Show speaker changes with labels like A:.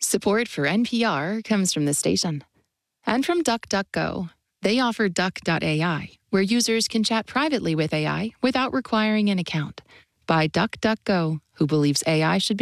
A: Support for NPR comes from the station and from DuckDuckGo. They offer Duck.ai, where users can chat privately with AI without requiring an account. By DuckDuckGo, who believes AI should be